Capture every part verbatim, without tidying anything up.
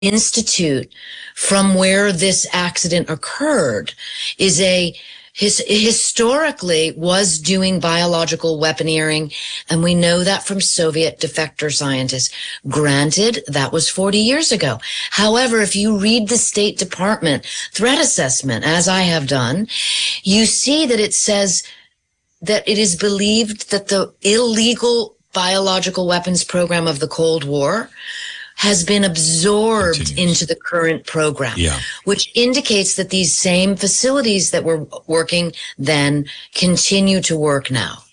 Institute from where this accident occurred is a his historically was doing biological weaponeering, and we know that from Soviet defector scientists. Granted, that was forty years ago. However, if you read the State Department threat assessment, as I have done, you see that it says that it is believed that the illegal biological weapons program of the Cold War has been absorbed Continues. into the current program, yeah. which indicates that these same facilities that were working then continue to work now.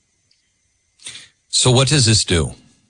So what does this do?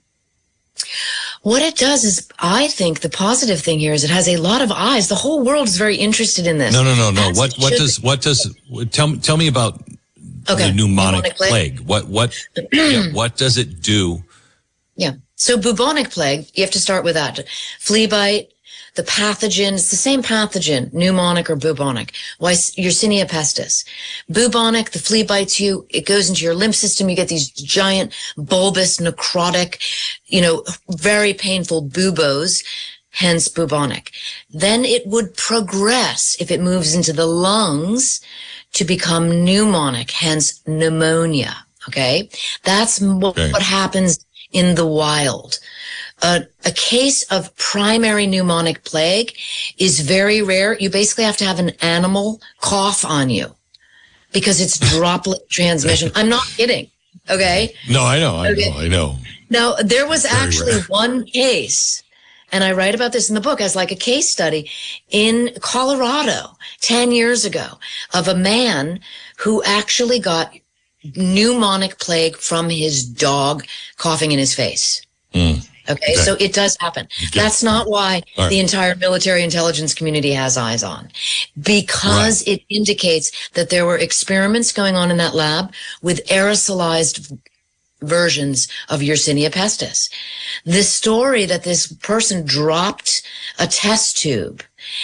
What it does is, I think the positive thing here is it has a lot of eyes. The whole world is very interested in this. No, no, no, no. What, what does, what does, tell, tell me about okay. the pneumonic, pneumonic plague. plague. What, what, yeah, what does it do? Yeah. So bubonic plague, you have to start with that. Flea bite, the pathogen, it's the same pathogen, pneumonic or bubonic. Why, Yersinia pestis. Bubonic, the flea bites you, it goes into your lymph system. You get these giant, bulbous, necrotic, you know, very painful buboes, hence bubonic. Then it would progress if it moves into the lungs to become pneumonic, hence pneumonia. Okay. That's what, okay. what happens in the wild. Uh, a case of primary pneumonic plague is very rare. You basically have to have an animal cough on you because it's droplet transmission. I'm not kidding. Okay. No, I know. I okay. know. I know. Now, there was very actually rare. one case, and I write about this in the book as like a case study in Colorado ten years ago of a man who actually got pneumonic plague from his dog coughing in his face. Mm. Okay, okay, so it does happen. Okay. That's not why right. the entire military intelligence community has eyes on, because right. it indicates that there were experiments going on in that lab with aerosolized versions of Yersinia pestis. The story that this person dropped a test tube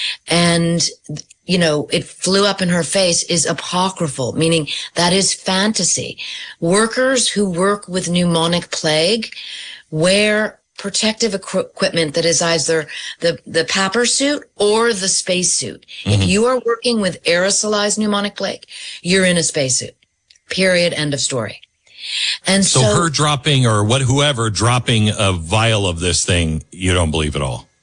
and you know, it flew up in her face is apocryphal, meaning that is fantasy. Workers who work with pneumonic plague wear protective equipment that is either the, the Papper suit or the spacesuit. Mm-hmm. If you are working with aerosolized pneumonic plague, you're in a spacesuit. Period. End of story. And so, so her dropping or what, whoever dropping a vial of this thing, you don't believe at all?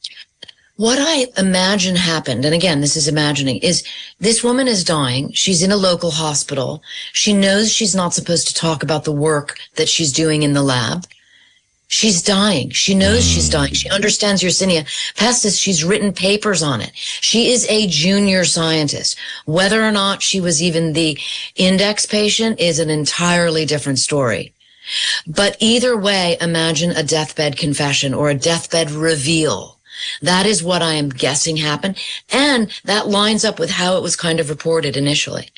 What I imagine happened, and again, this is imagining, is this woman is dying. She's in a local hospital. She knows she's not supposed to talk about the work that she's doing in the lab. She's dying. She knows mm. she's dying. She understands Yersinia pestis. She's written papers on it. She is a junior scientist. Whether or not she was even the index patient is an entirely different story. But either way, imagine a deathbed confession or a deathbed reveal. That is what I am guessing happened, and that lines up with how it was kind of reported initially.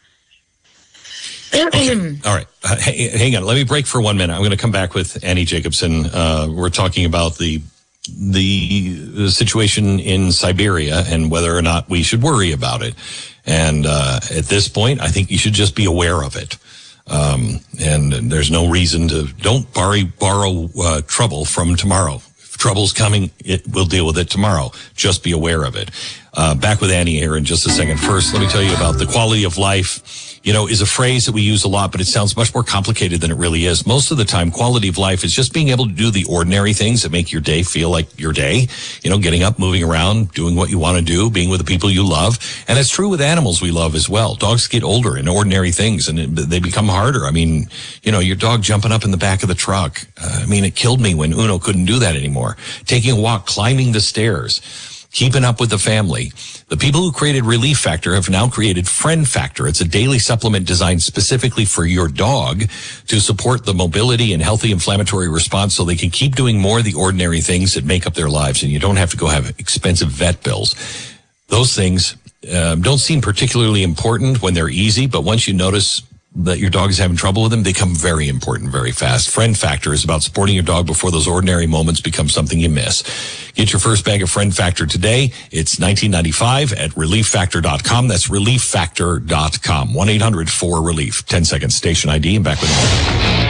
Okay. All right. Uh, hey, hang on. Let me break for one minute. I'm going to come back with Annie Jacobsen. Uh, we're talking about the, the the situation in Siberia and whether or not we should worry about it. And uh, at this point, I think you should just be aware of it. Um, and, and there's no reason to don't borrow borrow uh, trouble from tomorrow. Trouble's coming, it, we'll deal with it tomorrow. Just be aware of it. Uh, back with Annie here in just a second. First, let me tell you about the quality of life. You know, is a phrase that we use a lot, but it sounds much more complicated than it really is. Most of the time, quality of life is just being able to do the ordinary things that make your day feel like your day. You know, getting up, moving around, doing what you want to do, being with the people you love. And it's true with animals we love as well. Dogs get older in ordinary things and it, they become harder. I mean, you know, your dog jumping up in the back of the truck. Uh, I mean, it killed me when Uno couldn't do that anymore. Taking a walk, climbing the stairs. Keeping up with the family. The people who created Relief Factor have now created Friend Factor. It's a daily supplement designed specifically for your dog to support the mobility and healthy inflammatory response so they can keep doing more of the ordinary things that make up their lives, and you don't have to go have expensive vet bills. Those things um, don't seem particularly important when they're easy, but once you notice that your dog is having trouble with them, they become very important very fast. Friend Factor is about supporting your dog before those ordinary moments become something you miss. Get your first bag of Friend Factor today. It's nineteen ninety-five at relief factor dot com. That's relief factor dot com. one eight hundred four relief. ten seconds station I D and back with more.